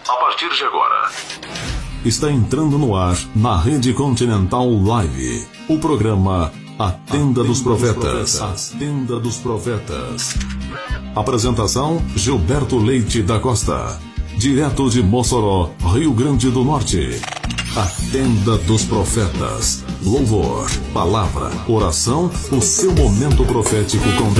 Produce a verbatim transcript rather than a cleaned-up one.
A partir de agora, está entrando no ar, na Rede Continental Live, o programa A Tenda dos Profetas. A Tenda dos Profetas. Apresentação: Gilberto Leite da Costa. Direto de Mossoró, Rio Grande do Norte. A Tenda dos Profetas. Louvor, palavra, oração, o seu momento profético com